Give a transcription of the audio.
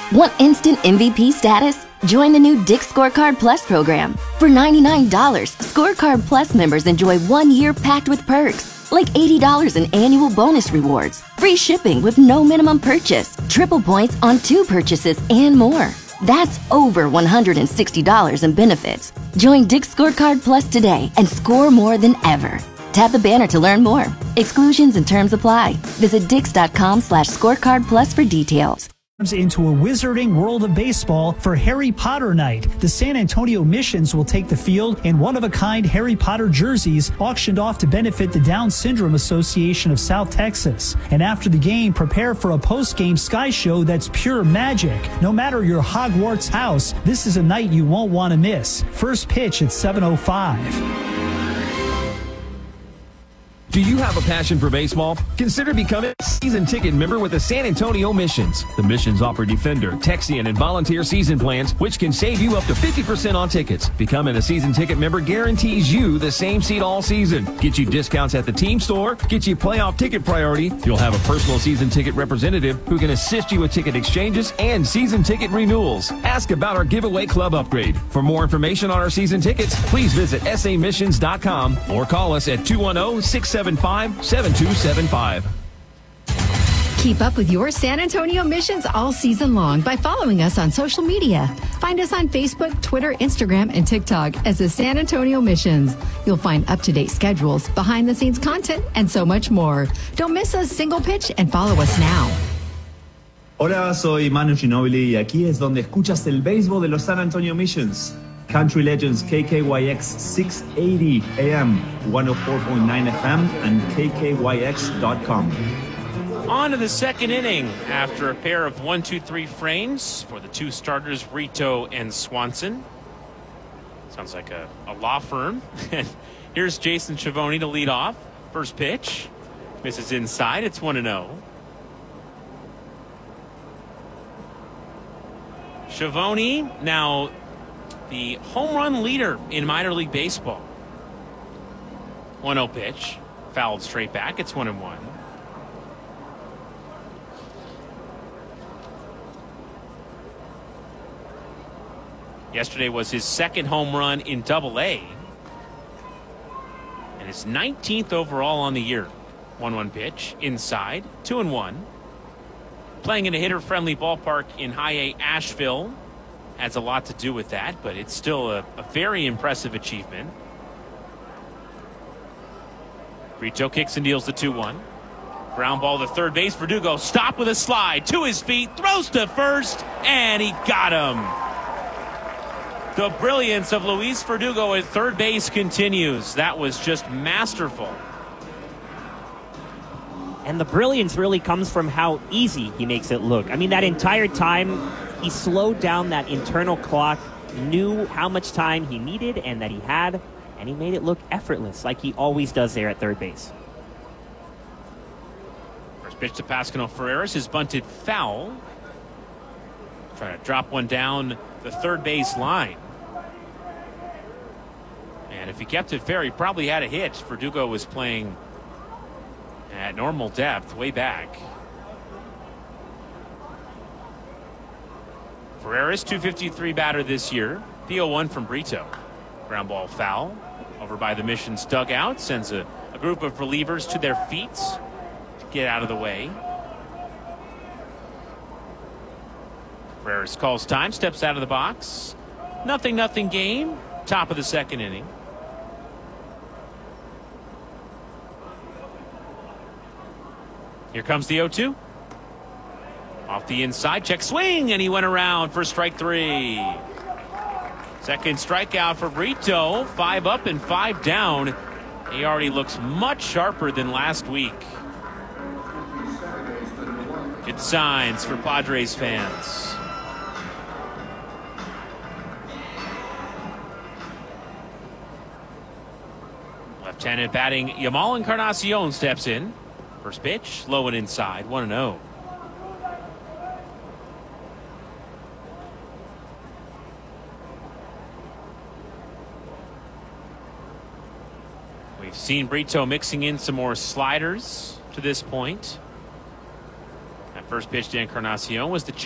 Want instant MVP status? Join the new Dick's Scorecard Plus program. For $99, Scorecard Plus members enjoy 1 year packed with perks, like $80 in annual bonus rewards, free shipping with no minimum purchase, triple points on 2 purchases, and more. That's over $160 in benefits. Join Dick's Scorecard Plus today and score more than ever. Tap the banner to learn more. Exclusions and terms apply. Visit dix.com/scorecardplus for details. Into a wizarding world of baseball for Harry Potter Night. The San Antonio Missions will take the field in one-of-a-kind Harry Potter jerseys auctioned off to benefit the Down Syndrome Association of South Texas. And after the game, prepare for a post-game sky show that's pure magic. No matter your Hogwarts house, this is a night you won't want to miss. First pitch at 7:05. Do you have a passion for baseball? Consider becoming a season ticket member with the San Antonio Missions. The Missions offer Defender, Texian, and volunteer season plans, which can save you up to 50% on tickets. Becoming a season ticket member guarantees you the same seat all season. Get you discounts at the team store, get you playoff ticket priority. You'll have a personal season ticket representative who can assist you with ticket exchanges and season ticket renewals. Ask about our giveaway club upgrade. For more information on our season tickets, please visit samissions.com or call us at 210-675-7275. Keep up with your San Antonio Missions all season long by following us on social media. Find us on Facebook, Twitter, Instagram, and TikTok as the San Antonio Missions. You'll find up-to-date schedules, behind-the-scenes content, and so much more. Don't miss a single pitch and follow us now. Hola, soy Manu Ginobili y aquí es donde escuchas el béisbol de los San Antonio Missions. Country Legends KKYX 680 AM, 104.9 FM, and KKYX.com. On to the second inning after a pair of 1-2-3 frames for the two starters, Brito and Swanson. Sounds like a law firm. Here's Jason Schiavone to lead off. First pitch. Misses inside. It's 1-0. Schiavone now the home run leader in minor league baseball. 1-0 pitch. Fouled straight back. It's 1-1. Yesterday was his second home run in Double-A. And his 19th overall on the year. 1-1 pitch. Inside. 2-1. Playing in a hitter-friendly ballpark in High A Asheville has a lot to do with that, but it's still a very impressive achievement. Brito kicks and deals the 2-1. Ground ball to third base. Verdugo stopped with a slide to his feet, throws to first, and he got him. The brilliance of Luis Verdugo at third base continues. That was just masterful. And the brilliance really comes from how easy he makes it look. I mean, that entire time, he slowed down that internal clock, knew how much time he needed and that he had, and he made it look effortless, like he always does there at third base. First pitch to Pascual Ferreras is bunted foul. Trying to drop one down the third base line. And if he kept it fair, he probably had a hit. Verdugo was playing at normal depth way back. Ferreras, 253 batter this year. The 0-1 from Brito. Ground ball foul over by the Missions dugout. Sends a group of relievers to their feet to get out of the way. Ferreras calls time, steps out of the box. 0-0 game. Top of the second inning. Here comes the 0-2. Off the inside, check swing, and he went around for strike 3. Second strikeout for Brito. 5 up and 5 down. He already looks much sharper than last week. Good signs for Padres fans. Left-handed batting, Yamal Encarnacion steps in. First pitch, low and inside, 1-0. We've seen Brito mixing in some more sliders to this point. That first pitch to Encarnacion was the